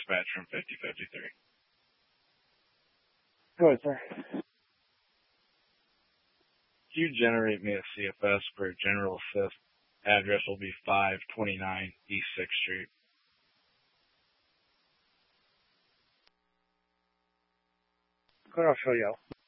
dispatch from 5053. Go ahead, sir. Can you generate me a CFS for General Assist? Address will be 529 East 6th Street. Go ahead, I'll show you.